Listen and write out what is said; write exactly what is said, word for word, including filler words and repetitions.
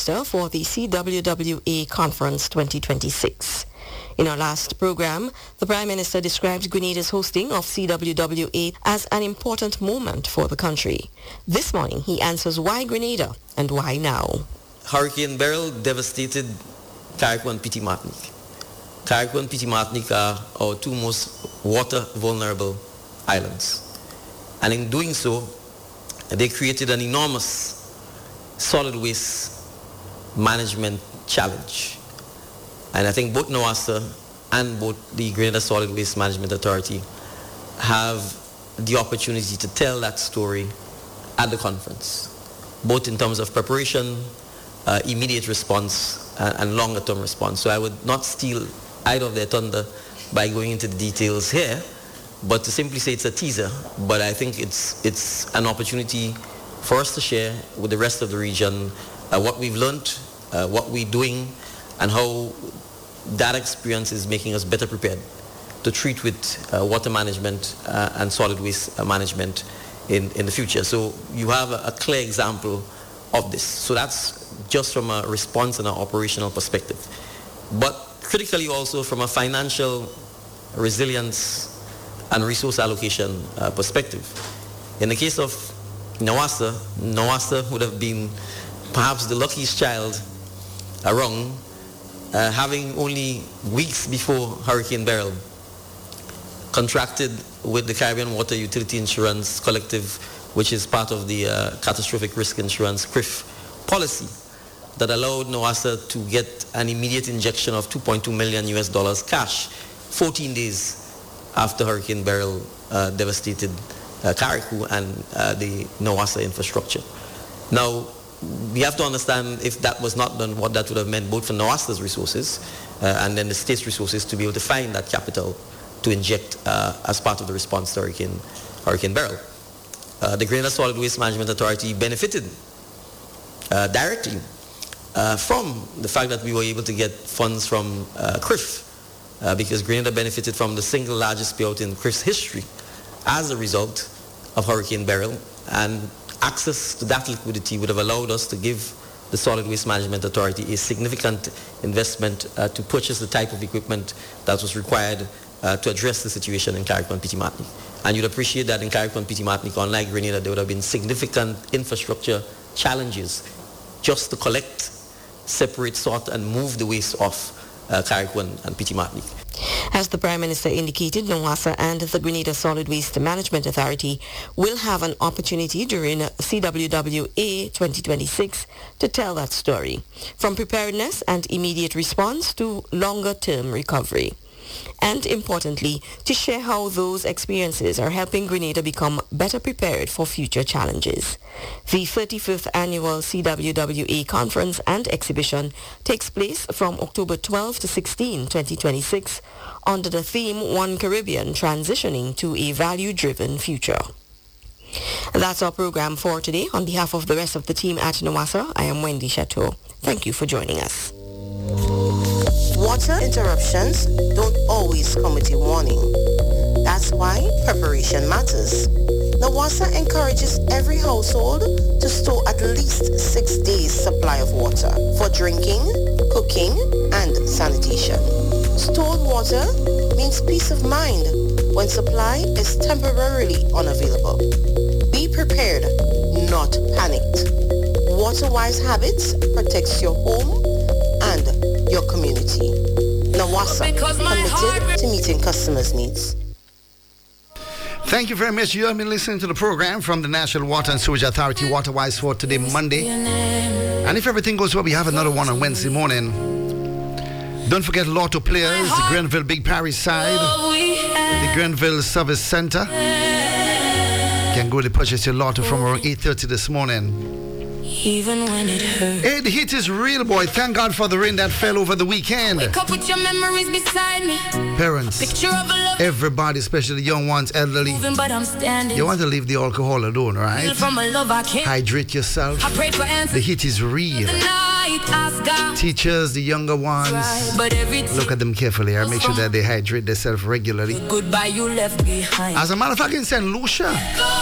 Minister for the C W W A Conference twenty twenty-six. In our last program, the Prime Minister described Grenada's hosting of C W W A as an important moment for the country. This morning, he answers why Grenada and why now. Hurricane Beryl devastated Carriacou and Petite Martinique. Carriacou and Petite Martinique are our two most water vulnerable islands. And in doing so, they created an enormous solid waste management challenge. And I think both NOASA and both the Grenada Solid Waste Management Authority have the opportunity to tell that story at the conference, both in terms of preparation, uh, immediate response, uh, and longer term response. So I would not steal either of their thunder by going into the details here, but to simply say it's a teaser. But I think it's, it's an opportunity for us to share with the rest of the region uh, what we've learned, uh, what we're doing, and how that experience is making us better prepared to treat with uh, water management uh, and solid waste uh, management in, in the future. So you have a, a clear example of this. So that's just from a response and an operational perspective. But critically also from a financial resilience and resource allocation uh, perspective. In the case of NOASA, NOASA would have been perhaps the luckiest child around, Uh, having only weeks before Hurricane Beryl contracted with the Caribbean Water Utility Insurance Collective, which is part of the uh, Catastrophic Risk Insurance C R I F policy that allowed NOASA to get an immediate injection of two point two million U S dollars cash fourteen days after Hurricane Beryl uh, devastated uh, Carriacou and uh, the NOASA infrastructure. Now, we have to understand if that was not done, what that would have meant both for NOASA's resources uh, and then the state's resources to be able to find that capital to inject uh, as part of the response to Hurricane, Hurricane Beryl. Uh, the Grenada Solid Waste Management Authority benefited uh, directly uh, from the fact that we were able to get funds from uh, C R I F uh, because Grenada benefited from the single largest payout in C R I F's history as a result of Hurricane Beryl, and access to that liquidity would have allowed us to give the Solid Waste Management Authority a significant investment uh, to purchase the type of equipment that was required uh, to address the situation in Carriacou and Petite Martinique. And you'd appreciate that in Carriacou and Petite Martinique, unlike Grenada, there would have been significant infrastructure challenges just to collect, separate, sort, and move the waste off uh, Carriacou and, and Petite Martinique. As the Prime Minister indicated, NOASA and the Grenada Solid Waste Management Authority will have an opportunity during C W W A twenty twenty-six to tell that story, from preparedness and immediate response to longer-term recovery. And importantly, to share how those experiences are helping Grenada become better prepared for future challenges. The thirty-fifth Annual C W W A Conference and Exhibition takes place from October twelfth to sixteenth, twenty twenty-six, under the theme One Caribbean Transitioning to a Value-Driven Future. That's our program for today. On behalf of the rest of the team at NOASA, I am Wendy Chateau. Thank you for joining us. Water interruptions don't always come with a warning. That's why preparation matters. NOASA encourages every household to store at least six days supply of water for drinking, cooking, and sanitation. Stored water means peace of mind when supply is temporarily unavailable. Be prepared, not panicked. Water-wise habits protects your home and your community. NOASA, committed to meeting customers' needs. Thank you very much. You have been listening to the program from the National Water and Sewage Authority, WaterWise, for today, Monday. And if everything goes well, we have another one on Wednesday morning. Don't forget Lotto players, the Grenville Big Parish side, the Grenville Service Center. You can go to purchase your Lotto from around eight thirty this morning. Even when it hurts. Hey, the heat is real, boy. Thank God for the rain that fell over the weekend. Wake up with your memories beside me. Parents, Picture of a love. everybody, especially the young ones, elderly. Moving, but I'm standing. You want to leave the alcohol alone, right? From a love I can't. Hydrate yourself. I prayed for answers. The heat is real. The night, ask God. Teachers, the younger ones, Right, but every look at them carefully here. Make sure that they hydrate themselves regularly. goodbye you left behind. As a matter of fact, in Saint Lucia,